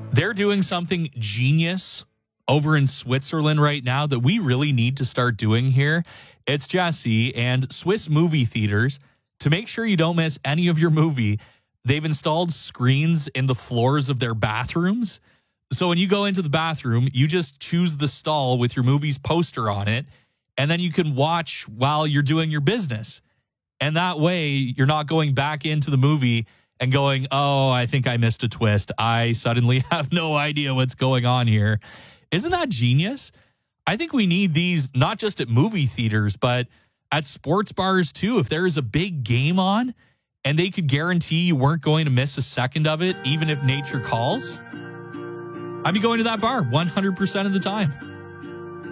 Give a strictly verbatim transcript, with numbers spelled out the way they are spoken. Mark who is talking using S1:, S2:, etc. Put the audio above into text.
S1: They're doing something genius over in Switzerland right now that we really need to start doing here. It's Jesse and Swiss movie theaters. To make sure you don't miss any of your movie, they've installed screens in the floors of their bathrooms. So when you go into the bathroom, you just choose the stall with your movie's poster on it, and then you can watch while you're doing your business. And that way, you're not going back into the movie and going, oh, I think I missed a twist. I suddenly have no idea what's going on here. Isn't that genius? I think we need these not just at movie theaters, but at sports bars too. If there is a big game on and they could guarantee you weren't going to miss a second of it, even if nature calls, I'd be going to that bar one hundred percent of the time.